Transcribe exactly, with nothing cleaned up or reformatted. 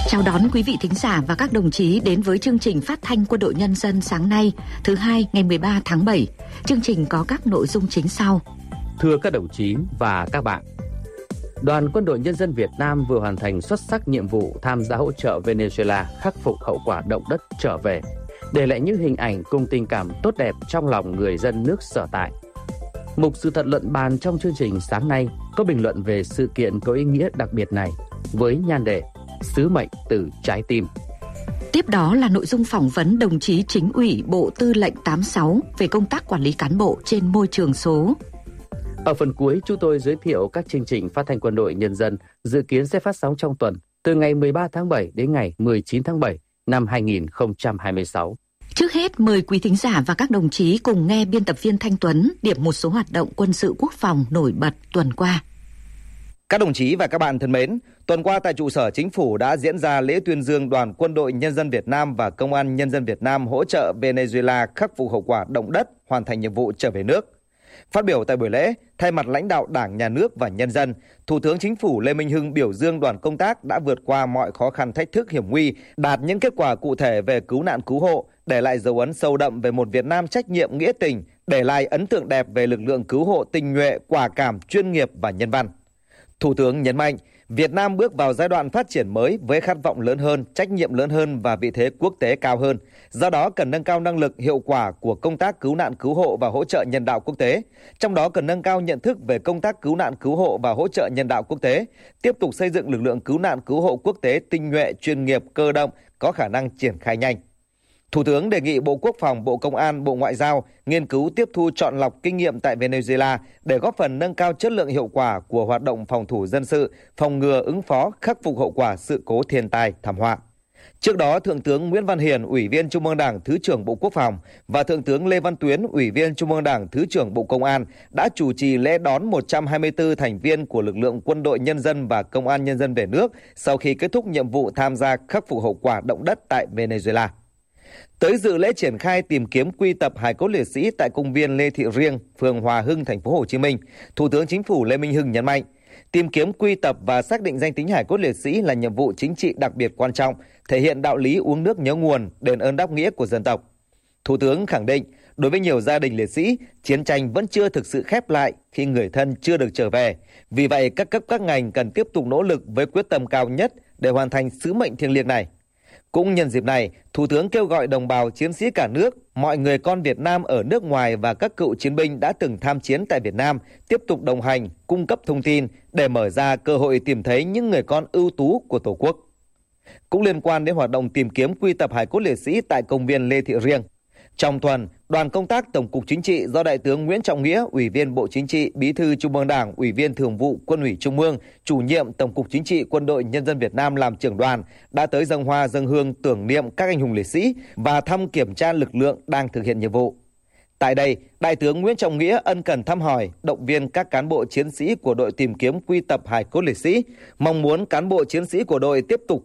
Chào đón quý vị thính giả và các đồng chí đến với chương trình phát thanh Quân đội Nhân dân sáng nay, thứ hai ngày mười ba tháng bảy. Chương trình có các nội dung chính sau. Thưa các đồng chí và các bạn, Đoàn Quân đội Nhân dân Việt Nam vừa hoàn thành xuất sắc nhiệm vụ tham gia hỗ trợ Venezuela khắc phục hậu quả động đất trở về, để lại những hình ảnh cùng tình cảm tốt đẹp trong lòng người dân nước sở tại. Mục sự thật luận bàn trong chương trình sáng nay có bình luận về sự kiện có ý nghĩa đặc biệt này với nhan đề Sứ mệnh từ trái tim. Tiếp đó là nội dung phỏng vấn đồng chí Chính ủy Bộ Tư lệnh tám sáu về công tác quản lý cán bộ trên môi trường số. Ở phần cuối, chúng tôi giới thiệu các chương trình phát thanh Quân đội Nhân dân dự kiến sẽ phát sóng trong tuần từ ngày mười ba tháng bảy đến ngày mười chín tháng bảy năm hai nghìn không trăm hai mươi sáu. Trước hết, mời quý thính giả và các đồng chí cùng nghe biên tập viên Thanh Tuấn điểm một số hoạt động quân sự quốc phòng nổi bật tuần qua. Các đồng chí và các bạn thân mến, tuần qua tại trụ sở Chính phủ đã diễn ra lễ tuyên dương Đoàn Quân đội Nhân dân Việt Nam và Công an Nhân dân Việt Nam hỗ trợ Venezuela khắc phục hậu quả động đất, hoàn thành nhiệm vụ trở về nước. Phát biểu tại buổi lễ, thay mặt lãnh đạo Đảng, Nhà nước và nhân dân, Thủ tướng Chính phủ Lê Minh Hưng biểu dương đoàn công tác đã vượt qua mọi khó khăn thách thức hiểm nguy, đạt những kết quả cụ thể về cứu nạn cứu hộ, để lại dấu ấn sâu đậm về một Việt Nam trách nhiệm nghĩa tình, để lại ấn tượng đẹp về lực lượng cứu hộ tinh nhuệ, quả cảm, chuyên nghiệp và nhân văn. Thủ tướng nhấn mạnh, Việt Nam bước vào giai đoạn phát triển mới với khát vọng lớn hơn, trách nhiệm lớn hơn và vị thế quốc tế cao hơn. Do đó cần nâng cao năng lực, hiệu quả của công tác cứu nạn cứu hộ và hỗ trợ nhân đạo quốc tế. Trong đó cần nâng cao nhận thức về công tác cứu nạn cứu hộ và hỗ trợ nhân đạo quốc tế. Tiếp tục xây dựng lực lượng cứu nạn cứu hộ quốc tế tinh nhuệ, chuyên nghiệp, cơ động, có khả năng triển khai nhanh. Thủ tướng đề nghị Bộ Quốc phòng, Bộ Công an, Bộ Ngoại giao nghiên cứu tiếp thu chọn lọc kinh nghiệm tại Venezuela để góp phần nâng cao chất lượng hiệu quả của hoạt động phòng thủ dân sự, phòng ngừa ứng phó, khắc phục hậu quả sự cố thiên tai, thảm họa. Trước đó, Thượng tướng Nguyễn Văn Hiền, Ủy viên Trung ương Đảng, Thứ trưởng Bộ Quốc phòng và Thượng tướng Lê Văn Tuyến, Ủy viên Trung ương Đảng, Thứ trưởng Bộ Công an đã chủ trì lễ đón một trăm hai mươi tư thành viên của lực lượng Quân đội Nhân dân và Công an Nhân dân về nước sau khi kết thúc nhiệm vụ tham gia khắc phục hậu quả động đất tại Venezuela. Tới dự lễ triển khai tìm kiếm quy tập hài cốt liệt sĩ tại công viên Lê Thị Riêng, phường Hòa Hưng, thành phố Hồ Chí Minh, Thủ tướng Chính phủ Lê Minh Hưng nhấn mạnh, tìm kiếm quy tập và xác định danh tính hài cốt liệt sĩ là nhiệm vụ chính trị đặc biệt quan trọng, thể hiện đạo lý uống nước nhớ nguồn, đền ơn đáp nghĩa của dân tộc. Thủ tướng khẳng định, đối với nhiều gia đình liệt sĩ, chiến tranh vẫn chưa thực sự khép lại khi người thân chưa được trở về. Vì vậy, các cấp các ngành cần tiếp tục nỗ lực với quyết tâm cao nhất để hoàn thành sứ mệnh thiêng liêng này. Cũng nhân dịp này, Thủ tướng kêu gọi đồng bào chiến sĩ cả nước, mọi người con Việt Nam ở nước ngoài và các cựu chiến binh đã từng tham chiến tại Việt Nam tiếp tục đồng hành, cung cấp thông tin để mở ra cơ hội tìm thấy những người con ưu tú của Tổ quốc. Cũng liên quan đến hoạt động tìm kiếm quy tập hài cốt liệt sĩ tại công viên Lê Thị Riêng, trong tuần, đoàn công tác Tổng cục Chính trị do Đại tướng Nguyễn Trọng Nghĩa, Ủy viên Bộ Chính trị, Bí thư Trung ương Đảng, Ủy viên Thường vụ Quân ủy Trung ương, Chủ nhiệm Tổng cục Chính trị Quân đội Nhân dân Việt Nam làm trưởng đoàn đã tới dâng hoa dâng hương tưởng niệm các anh hùng liệt sĩ và thăm kiểm tra lực lượng đang thực hiện nhiệm vụ. Tại đây, Đại tướng Nguyễn Trọng Nghĩa ân cần thăm hỏi, động viên các cán bộ chiến sĩ của đội tìm kiếm quy tập hài cốt liệt sĩ, mong muốn cán bộ chiến sĩ của đội tiếp tục